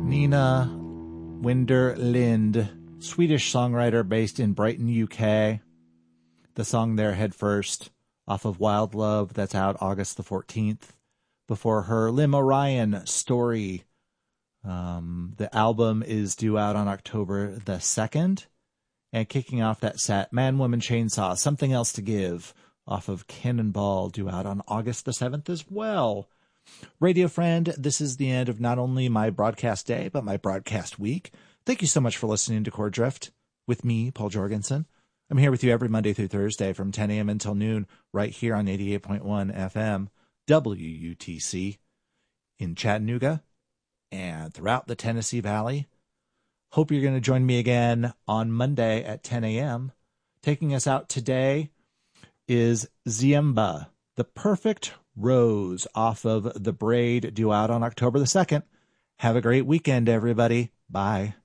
Nina Winderlind, Swedish songwriter based in Brighton, UK. The song there, Head First, off of Wild Love, that's out August the 14th. Before her, Lim Orion, Story. The album is due out on October the 2nd. And kicking off that set, Man, Woman, Chainsaw, Something Else to Give, off of Cannonball, due out on August the 7th as well. Radio friend, this is the end of not only my broadcast day, but my broadcast week. Thank you so much for listening to Chord Drift with me, Paul Jorgensen. I'm here with you every Monday through Thursday from 10 a.m. until noon, right here on 88.1 FM, WUTC, in Chattanooga and throughout the Tennessee Valley. Hope you're going to join me again on Monday at 10 a.m. Taking us out today is Ziemba, The Perfect Rose, off of The Braid, due out on October the 2nd. Have a great weekend, everybody. Bye.